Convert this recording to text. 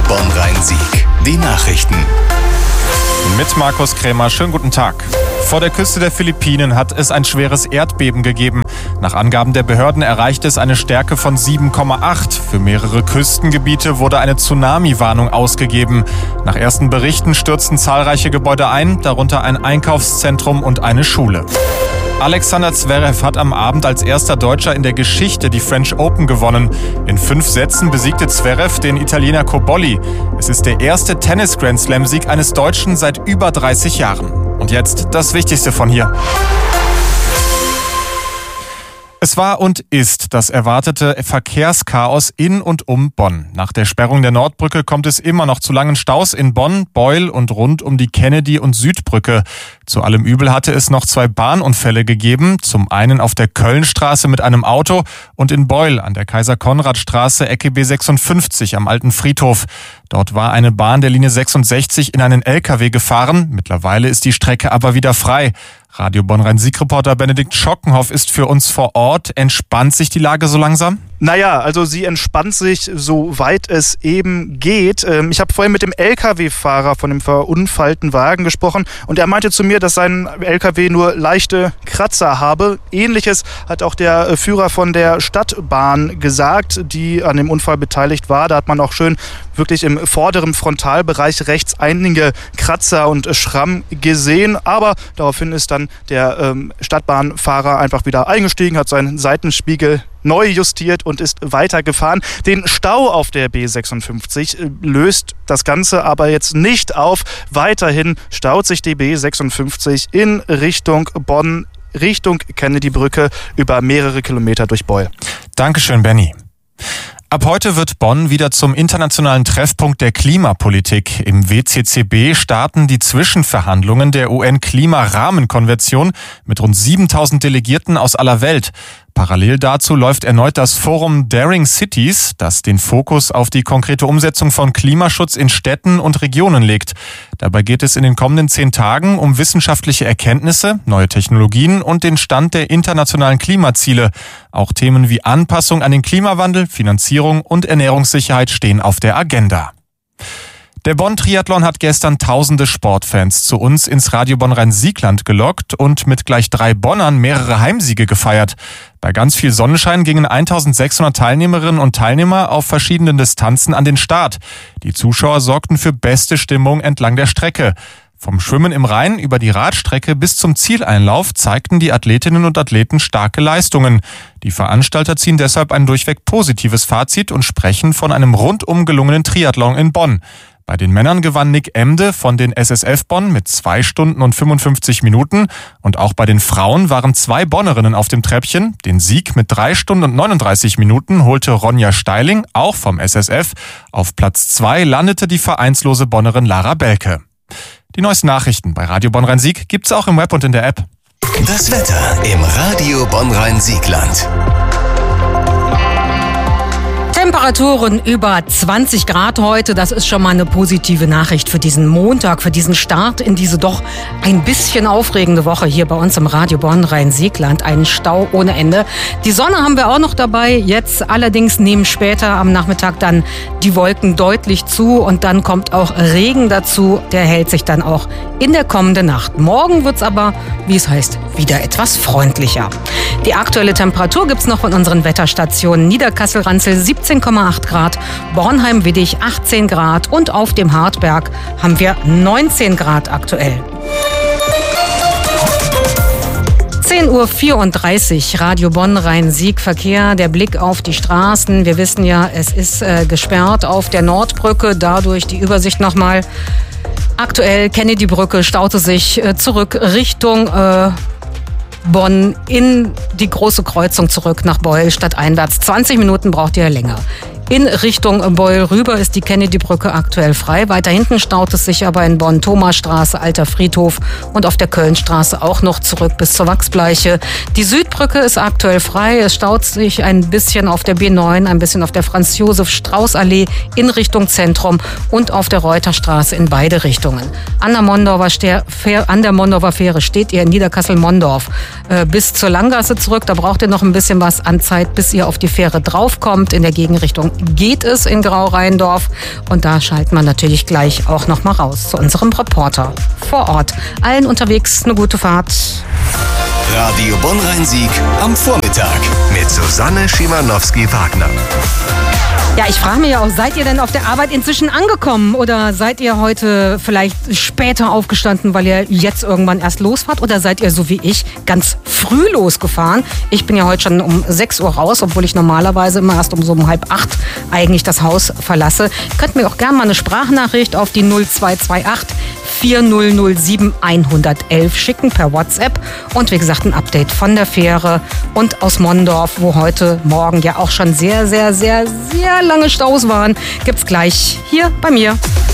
Bonn-Rhein-Sieg. Die Nachrichten. Mit Markus Krämer, schönen guten Tag. Vor der Küste der Philippinen hat es ein schweres Erdbeben gegeben. Nach Angaben der Behörden erreichte es eine Stärke von 7,8. Für mehrere Küstengebiete wurde eine Tsunami-Warnung ausgegeben. Nach ersten Berichten stürzten zahlreiche Gebäude ein, darunter ein Einkaufszentrum und eine Schule. Alexander Zverev hat am Abend als erster Deutscher in der Geschichte die French Open gewonnen. In 5 Sätzen besiegte Zverev den Italiener Cobolli. Es ist der erste Tennis-Grand-Slam-Sieg eines Deutschen seit über 30 Jahren. Und jetzt das Wichtigste von hier. Es war und ist das erwartete Verkehrschaos in und um Bonn. Nach der Sperrung der Nordbrücke kommt es immer noch zu langen Staus in Bonn, Beul und rund um die Kennedy- und Südbrücke. Zu allem Übel hatte es noch 2 Bahnunfälle gegeben. Zum einen auf der Kölnstraße mit einem Auto und in Beul an der Kaiser-Konrad-Straße Ecke B56 am Alten Friedhof. Dort war eine Bahn der Linie 66 in einen LKW gefahren. Mittlerweile ist die Strecke aber wieder frei. Radio Bonn-Rhein-Sieg-Reporter Benedikt Schockenhoff ist für uns vor Ort. Entspannt sich die Lage so langsam? Naja, also sie entspannt sich, so weit es eben geht. Ich habe vorhin mit dem LKW-Fahrer von dem verunfallten Wagen gesprochen und er meinte zu mir, dass sein LKW nur leichte Kratzer habe. Ähnliches hat auch der Führer von der Stadtbahn gesagt, die an dem Unfall beteiligt war. Da hat man auch schön wirklich im vorderen Frontalbereich rechts einige Kratzer und Schramm gesehen. Aber daraufhin ist dann der Stadtbahnfahrer einfach wieder eingestiegen, hat seinen Seitenspiegel neu justiert und ist weitergefahren. Den Stau auf der B56 löst das Ganze aber jetzt nicht auf. Weiterhin staut sich die B56 in Richtung Bonn, Richtung Kennedy-Brücke über mehrere Kilometer durch Beul. Dankeschön, Benny. Ab heute wird Bonn wieder zum internationalen Treffpunkt der Klimapolitik. Im WCCB starten die Zwischenverhandlungen der UN-Klimarahmenkonvention mit rund 7000 Delegierten aus aller Welt. Parallel dazu läuft erneut das Forum Daring Cities, das den Fokus auf die konkrete Umsetzung von Klimaschutz in Städten und Regionen legt. Dabei geht es in den kommenden 10 Tagen um wissenschaftliche Erkenntnisse, neue Technologien und den Stand der internationalen Klimaziele. Auch Themen wie Anpassung an den Klimawandel, Finanzierung und Ernährungssicherheit stehen auf der Agenda. Der Bonn-Triathlon hat gestern tausende Sportfans zu uns ins Radio Bonn-Rhein-Siegland gelockt und mit gleich 3 Bonnern mehrere Heimsiege gefeiert. Bei ganz viel Sonnenschein gingen 1600 Teilnehmerinnen und Teilnehmer auf verschiedenen Distanzen an den Start. Die Zuschauer sorgten für beste Stimmung entlang der Strecke. Vom Schwimmen im Rhein über die Radstrecke bis zum Zieleinlauf zeigten die Athletinnen und Athleten starke Leistungen. Die Veranstalter ziehen deshalb ein durchweg positives Fazit und sprechen von einem rundum gelungenen Triathlon in Bonn. Bei den Männern gewann Nick Emde von den SSF Bonn mit 2 Stunden und 55 Minuten. Und auch bei den Frauen waren 2 Bonnerinnen auf dem Treppchen. Den Sieg mit 3 Stunden und 39 Minuten holte Ronja Steiling, auch vom SSF. Auf Platz 2 landete die vereinslose Bonnerin Lara Belke. Die neuesten Nachrichten bei Radio Bonn-Rhein-Sieg gibt's auch im Web und in der App. Das Wetter im Radio Bonn-Rhein-Siegland. Temperaturen über 20 Grad heute, das ist schon mal eine positive Nachricht für diesen Montag, für diesen Start in diese doch ein bisschen aufregende Woche hier bei uns im Radio Bonn-Rhein-Siegland. Ein Stau ohne Ende. Die Sonne haben wir auch noch dabei, jetzt allerdings nehmen später am Nachmittag dann die Wolken deutlich zu und dann kommt auch Regen dazu, der hält sich dann auch in der kommenden Nacht. Morgen wird's aber, wie es heißt, wieder etwas freundlicher. Die aktuelle Temperatur gibt's noch von unseren Wetterstationen Niederkassel-Ranzel 17,8 Grad, Bornheim-Widdich 18 Grad und auf dem Hartberg haben wir 19 Grad aktuell. 10:34 Uhr, Radio Bonn-Rhein-Sieg, Verkehr, der Blick auf die Straßen. Wir wissen ja, es ist gesperrt auf der Nordbrücke, dadurch die Übersicht nochmal. Aktuell Kennedy-Brücke staute sich zurück Richtung Bonn in die große Kreuzung zurück nach Beul stadteinwärts. 20 Minuten braucht ihr länger. In Richtung Beul rüber ist die Kennedy-Brücke aktuell frei. Weiter hinten staut es sich aber in Bonn, Thomasstraße, Alter Friedhof und auf der Kölnstraße auch noch zurück bis zur Wachsbleiche. Die Südbrücke ist aktuell frei. Es staut sich ein bisschen auf der B9, ein bisschen auf der Franz-Josef-Strauß-Allee in Richtung Zentrum und auf der Reuterstraße in beide Richtungen. An der Mondorfer Fähre steht ihr in Niederkassel-Mondorf bis zur Langgasse zurück. Da braucht ihr noch ein bisschen was an Zeit, bis ihr auf die Fähre draufkommt. In der Gegenrichtung geht es in Grau-Rheindorf. Und da schalten wir natürlich gleich auch noch mal raus zu unserem Reporter vor Ort. Allen unterwegs eine gute Fahrt. Radio Bonn-Rhein-Sieg am Vormittag mit Susanne Schimanowski-Wagner. Ja, ich frage mich ja auch, seid ihr denn auf der Arbeit inzwischen angekommen? Oder seid ihr heute vielleicht später aufgestanden, weil ihr jetzt irgendwann erst losfahrt? Oder seid ihr so wie ich ganz früh losgefahren? Ich bin ja heute schon um 6 Uhr raus, obwohl ich normalerweise immer erst um so um 7:30 eigentlich das Haus verlasse. Ihr könnt mir auch gerne mal eine Sprachnachricht auf die 0228 4007 111 schicken per WhatsApp. Und wie gesagt, ein Update von der Fähre und aus Mondorf, wo heute Morgen ja auch schon sehr, sehr, sehr, sehr lange Staus waren, gibt's gleich hier bei mir.